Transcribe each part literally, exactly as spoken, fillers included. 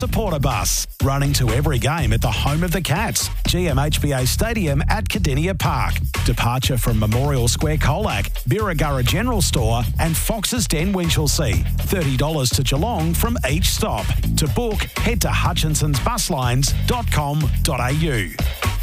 Supporter bus, running to every game at the home of the Cats, G M H B A Stadium at Cardinia Park. Departure from Memorial Square Colac, Birregurra General Store and Fox's Den Winchelsea. thirty dollars to Geelong from each stop. To book, head to hutchinsons bus lines dot com dot a u.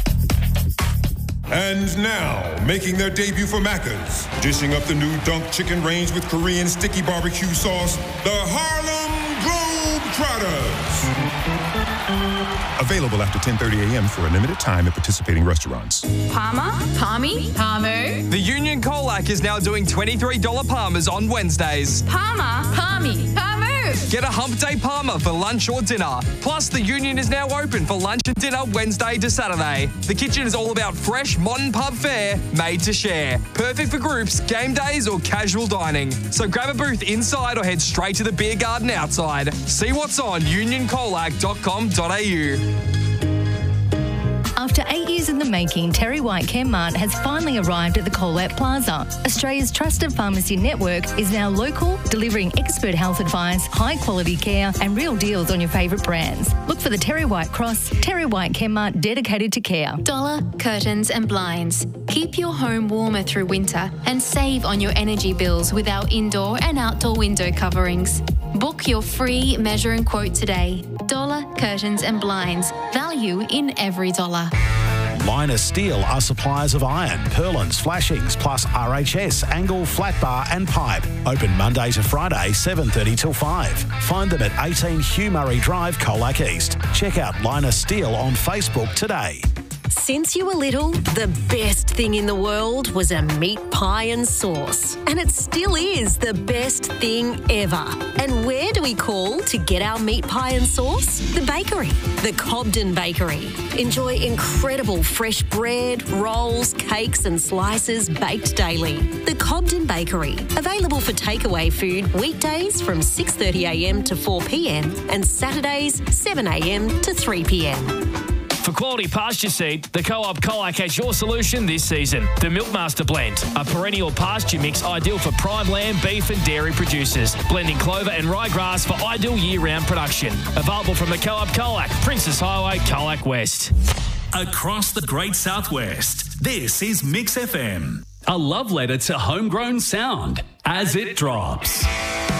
And now, making their debut for Macca's, dishing up the new Dunk Chicken range with Korean sticky barbecue sauce, the Harlem Globetrotters. Available after ten thirty a.m. for a limited time at participating restaurants. Palmer? Palmy? Palmu? The Union Colac is now doing twenty-three dollars Palmers on Wednesdays. Palmer? Palmy? Palmu? Get a hump day Palmer for lunch or dinner. Plus, the Union is now open for lunch and dinner Wednesday to Saturday. The kitchen is all about fresh, modern pub fare made to share. Perfect for groups, game days or casual dining. So grab a booth inside or head straight to the beer garden outside. See what's on union colac dot com dot a u. After eight years in the making, Terry White Chemmart has finally arrived at the Colette Plaza. Australia's trusted pharmacy network is now local, delivering expert health advice, high-quality care and real deals on your favourite brands. Look for the Terry White Cross, Terry White Chemmart, dedicated to care. Dollar, Curtains and Blinds. Keep your home warmer through winter and save on your energy bills with our indoor and outdoor window coverings. Book your free measure and quote today. Dollar, Curtains and Blinds. Value in every dollar. Linus Steel are suppliers of iron, purlins, flashings, plus R H S, angle, flat bar and pipe. Open Monday to Friday, seven thirty till five. Find them at eighteen Hugh Murray Drive, Colac East. Check out Linus Steel on Facebook today. Since you were little, the best thing in the world was a meat pie and sauce. And it still is the best thing ever. And where do we call to get our meat pie and sauce? The bakery, the Cobden Bakery. Enjoy incredible fresh bread, rolls, cakes and slices baked daily. The Cobden Bakery, available for takeaway food weekdays from six thirty a m to four p m and Saturdays seven a m to three p m. For quality pasture seed, the Co-op Colac has your solution this season. The Milkmaster Blend, a perennial pasture mix ideal for prime lamb, beef and dairy producers, blending clover and ryegrass for ideal year-round production. Available from the Co-op Colac, Princess Highway, Colac West. Across the Great Southwest, this is Mix F M. A love letter to homegrown sound as it drops.